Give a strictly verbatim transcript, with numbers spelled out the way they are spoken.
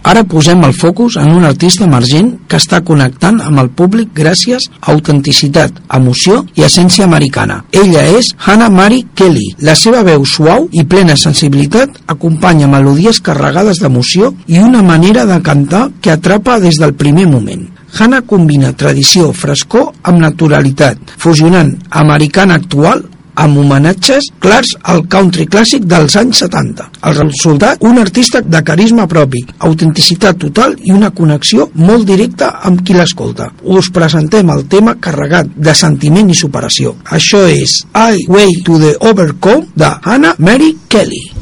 Ara posem el focus en un artista emergent que està connectant amb el públic gràcies a autenticitat, emoció i essència americana. Ella és Hannah Marie Kelly. La seva veu suau i plena sensibilitat acompanya melodies carregades d'emoció i una manera de cantar que atrapa des del primer moment. Hannah combina tradició, frescor amb naturalitat, fusionant americana actual amb homenatges clars al country clàssic dels anys setanta. El resultat, un artista de carisma propi, autenticitat total i una connexió molt directa amb qui l'escolta. Us presentem el tema carregat de sentiment i superació. Això és I Way to the Overcome de Hannah Marie Kelly.